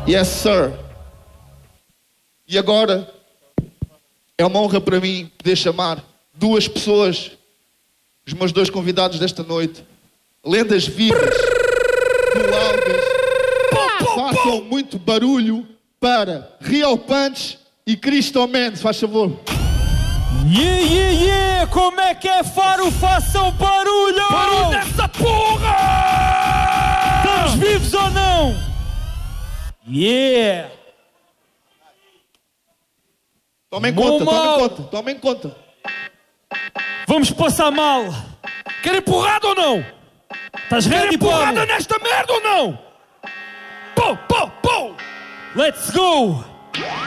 Yes, sir. E agora é uma honra para mim poder chamar duas pessoas, os meus dois convidados desta noite, lendas vivas do Algas. Façam muito barulho para Real Punch e Cristo Man, faz favor. Como é que é, Faro? Façam barulho! Barulho nessa porra! Estamos vivos ou não? Tomem conta. Vamos passar mal. Querem porrada ou não? Estás ready, Querem porrada nesta merda ou não? Pô! Let's go!